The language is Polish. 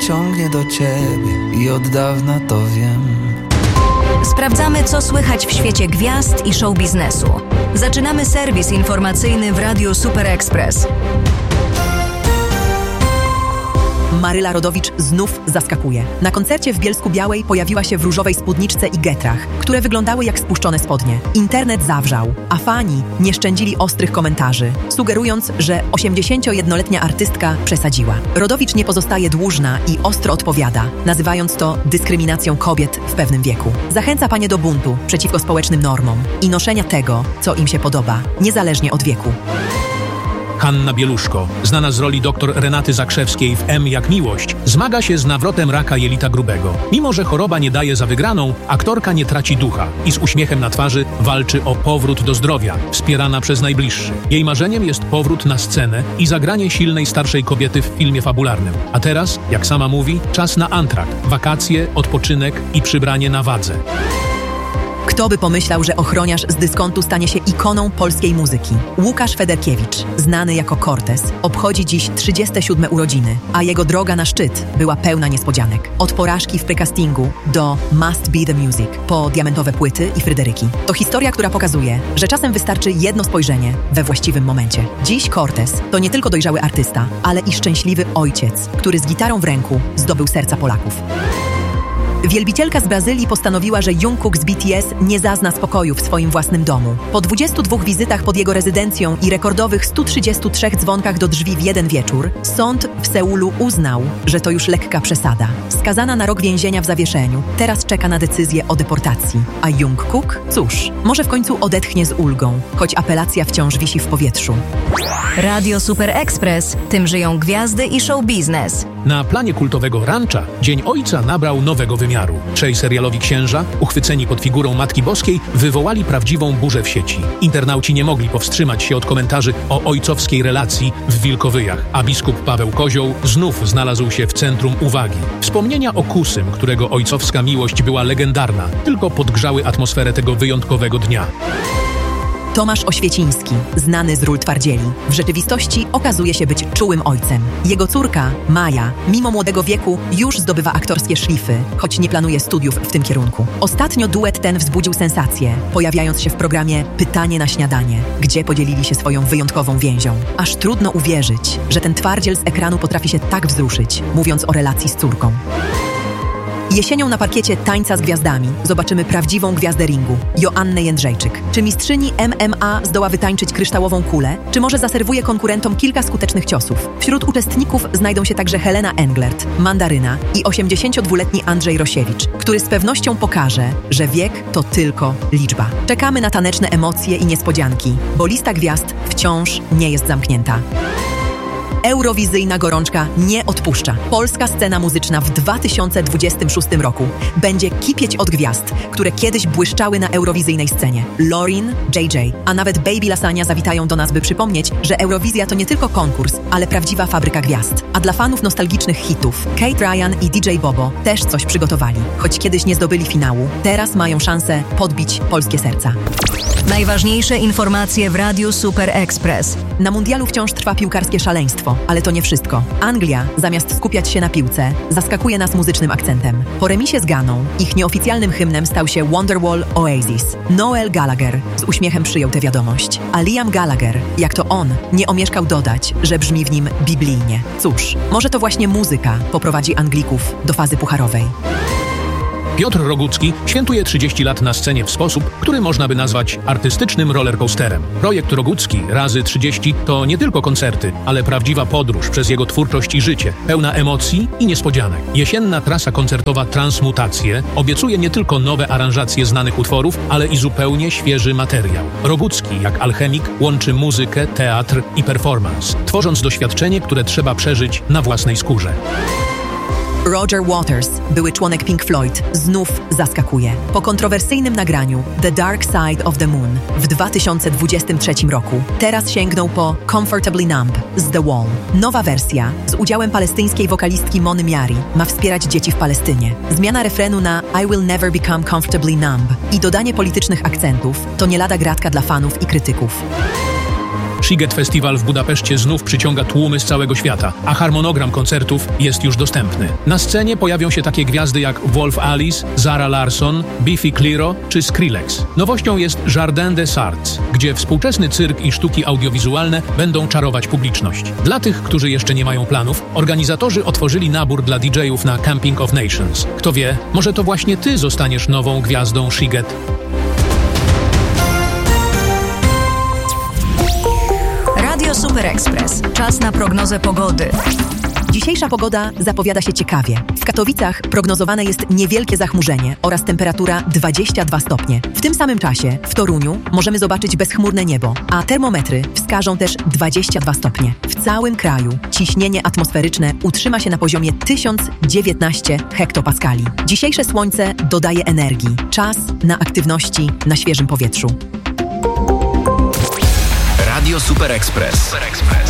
ciągnie do ciebie i od dawna to wiem. Sprawdzamy, co słychać w świecie gwiazd i show biznesu. Zaczynamy serwis informacyjny w Radiu Super Express. Maryla Rodowicz znów zaskakuje. Na koncercie w Bielsku-Białej pojawiła się w różowej spódniczce i getrach, które wyglądały jak spuszczone spodnie. Internet zawrzał, a fani nie szczędzili ostrych komentarzy, sugerując, że 81-letnia artystka przesadziła. Rodowicz nie pozostaje dłużna i ostro odpowiada, nazywając to dyskryminacją kobiet w pewnym wieku. Zachęca panie do buntu przeciwko społecznym normom i noszenia tego, co im się podoba, niezależnie od wieku. Hanna Bieluszko, znana z roli dr Renaty Zakrzewskiej w M jak miłość, zmaga się z nawrotem raka jelita grubego. Mimo że choroba nie daje za wygraną, aktorka nie traci ducha i z uśmiechem na twarzy walczy o powrót do zdrowia, wspierana przez najbliższych. Jej marzeniem jest powrót na scenę i zagranie silnej starszej kobiety w filmie fabularnym. A teraz, jak sama mówi, czas na antrakt, wakacje, odpoczynek i przybranie na wadze. Kto by pomyślał, że ochroniarz z dyskontu stanie się ikoną polskiej muzyki? Łukasz Federkiewicz, znany jako Cortez, obchodzi dziś 37 urodziny, a jego droga na szczyt była pełna niespodzianek. Od porażki w precastingu do Must Be The Music, po diamentowe płyty i Fryderyki. To historia, która pokazuje, że czasem wystarczy jedno spojrzenie we właściwym momencie. Dziś Cortez to nie tylko dojrzały artysta, ale i szczęśliwy ojciec, który z gitarą w ręku zdobył serca Polaków. Wielbicielka z Brazylii postanowiła, że Jungkook z BTS nie zazna spokoju w swoim własnym domu. Po 22 wizytach pod jego rezydencją i rekordowych 133 dzwonkach do drzwi w jeden wieczór, sąd w Seulu uznał, że to już lekka przesada. Skazana na rok więzienia w zawieszeniu, teraz czeka na decyzję o deportacji. A Jungkook? Cóż, może w końcu odetchnie z ulgą, choć apelacja wciąż wisi w powietrzu. Radio Super Express. Tym żyją gwiazdy i show biznes. Na planie kultowego Rancha Dzień Ojca nabrał nowego wymiaru. Trzej serialowi księża, uchwyceni pod figurą Matki Boskiej, wywołali prawdziwą burzę w sieci. Internauci nie mogli powstrzymać się od komentarzy o ojcowskiej relacji w Wilkowyjach, a biskup Paweł Kozioł znów znalazł się w centrum uwagi. Wspomnienia o Kusym, którego ojcowska miłość była legendarna, tylko podgrzały atmosferę tego wyjątkowego dnia. Tomasz Oświeciński, znany z ról twardzieli, w rzeczywistości okazuje się być czułym ojcem. Jego córka, Maja, mimo młodego wieku już zdobywa aktorskie szlify, choć nie planuje studiów w tym kierunku. Ostatnio duet ten wzbudził sensację, pojawiając się w programie Pytanie na śniadanie, gdzie podzielili się swoją wyjątkową więzią. Aż trudno uwierzyć, że ten twardziel z ekranu potrafi się tak wzruszyć, mówiąc o relacji z córką. Jesienią na parkiecie Tańca z Gwiazdami zobaczymy prawdziwą gwiazdę ringu, Joannę Jędrzejczyk. Czy mistrzyni MMA zdoła wytańczyć kryształową kulę? Czy może zaserwuje konkurentom kilka skutecznych ciosów? Wśród uczestników znajdą się także Helena Englert, Mandaryna i 82-letni Andrzej Rosiewicz, który z pewnością pokaże, że wiek to tylko liczba. Czekamy na taneczne emocje i niespodzianki, bo lista gwiazd wciąż nie jest zamknięta. Eurowizyjna gorączka nie odpuszcza. Polska scena muzyczna w 2026 roku będzie kipieć od gwiazd, które kiedyś błyszczały na eurowizyjnej scenie. Lorin, JJ, a nawet Baby Lasagna zawitają do nas, by przypomnieć, że Eurowizja to nie tylko konkurs, ale prawdziwa fabryka gwiazd. A dla fanów nostalgicznych hitów, Kate Ryan i DJ Bobo też coś przygotowali. Choć kiedyś nie zdobyli finału, teraz mają szansę podbić polskie serca. Najważniejsze informacje w Radiu Super Express. Na mundialu wciąż trwa piłkarskie szaleństwo, ale to nie wszystko. Anglia, zamiast skupiać się na piłce, zaskakuje nas muzycznym akcentem. Po remisie z Ganą, ich nieoficjalnym hymnem stał się Wonderwall Oasis. Noel Gallagher z uśmiechem przyjął tę wiadomość, a Liam Gallagher, jak to on, nie omieszkał dodać, że brzmi w nim biblijnie. Cóż, może to właśnie muzyka poprowadzi Anglików do fazy pucharowej. Piotr Rogucki świętuje 30 lat na scenie w sposób, który można by nazwać artystycznym rollercoasterem. Projekt Rogucki razy 30 to nie tylko koncerty, ale prawdziwa podróż przez jego twórczość i życie, pełna emocji i niespodzianek. Jesienna trasa koncertowa Transmutacje obiecuje nie tylko nowe aranżacje znanych utworów, ale i zupełnie świeży materiał. Rogucki, jak alchemik, łączy muzykę, teatr i performance, tworząc doświadczenie, które trzeba przeżyć na własnej skórze. Roger Waters, były członek Pink Floyd, znów zaskakuje. Po kontrowersyjnym nagraniu The Dark Side of the Moon w 2023 roku teraz sięgnął po Comfortably Numb z The Wall. Nowa wersja z udziałem palestyńskiej wokalistki Mony Miari ma wspierać dzieci w Palestynie. Zmiana refrenu na I will never become comfortably numb i dodanie politycznych akcentów to nie lada gratka dla fanów i krytyków. Sziget Festival w Budapeszcie znów przyciąga tłumy z całego świata, a harmonogram koncertów jest już dostępny. Na scenie pojawią się takie gwiazdy jak Wolf Alice, Zara Larsson, Biffy Clyro czy Skrillex. Nowością jest Jardin des Arts, gdzie współczesny cyrk i sztuki audiowizualne będą czarować publiczność. Dla tych, którzy jeszcze nie mają planów, organizatorzy otworzyli nabór dla DJ-ów na Camping of Nations. Kto wie, może to właśnie ty zostaniesz nową gwiazdą Sziget. Radio Super Express. Czas na prognozę pogody. Dzisiejsza pogoda zapowiada się ciekawie. W Katowicach prognozowane jest niewielkie zachmurzenie oraz temperatura 22 stopnie. W tym samym czasie w Toruniu możemy zobaczyć bezchmurne niebo, a termometry wskażą też 22 stopnie. W całym kraju ciśnienie atmosferyczne utrzyma się na poziomie 1019 hektopaskali. Dzisiejsze słońce dodaje energii. Czas na aktywności na świeżym powietrzu. Radio Super Express.